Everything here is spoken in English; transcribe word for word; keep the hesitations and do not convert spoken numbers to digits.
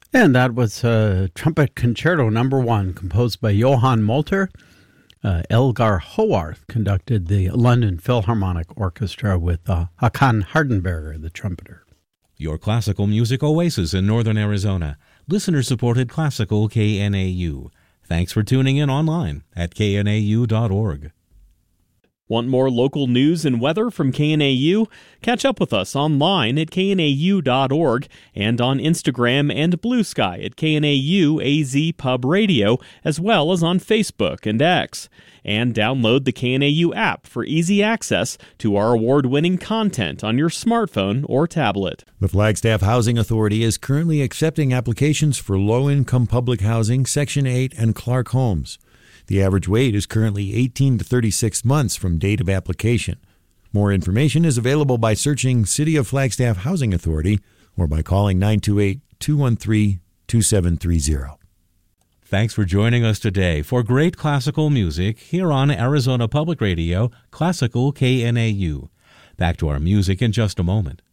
And that was uh, Trumpet Concerto Number One, composed by Johann Molter. Uh, Elgar Howarth conducted the London Philharmonic Orchestra with uh, Hakan Hardenberger, the trumpeter. Your classical music oasis in northern Arizona. Listener-supported classical K N A U. Thanks for tuning in online at K N A U dot org. Want more local news and weather from K N A U? Catch up with us online at K N A U dot org and on Instagram and Blue Sky at K N A U A Z Pub Radio, as well as on Facebook and X. And download the K N A U app for easy access to our award-winning content on your smartphone or tablet. The Flagstaff Housing Authority is currently accepting applications for low-income public housing, Section eight, and Clark homes. The average wait is currently eighteen to thirty-six months from date of application. More information is available by searching City of Flagstaff Housing Authority or by calling nine two eight, two one three, two seven three zero. Thanks for joining us today for great classical music here on Arizona Public Radio, Classical K N A U. Back to our music in just a moment.